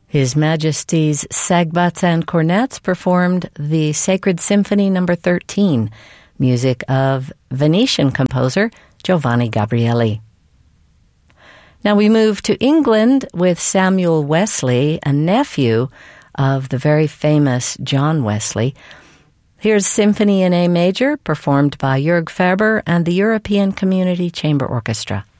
His Majesty's Sagbutts and Cornets performed the Sacred Symphony No. 13, music of Venetian composer Giovanni Gabrieli. Now we move to England with Samuel Wesley, a nephew of the very famous John Wesley. Here's Symphony in A Major, performed by Jörg Faber and the European Community Chamber Orchestra.